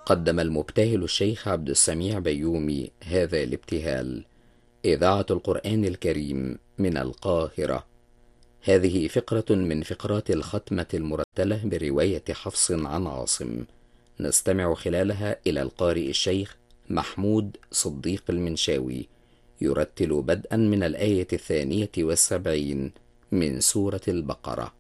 قدم المبتهل الشيخ عبد السميع بيومي هذا الابتهال. إذاعة القرآن الكريم من القاهرة. هذه فقرة من فقرات الختمة المرتلة برواية حفص عن عاصم، نستمع خلالها إلى القارئ الشيخ محمود صديق المنشاوي يرتل بدءا من الآية 72 من سورة البقرة.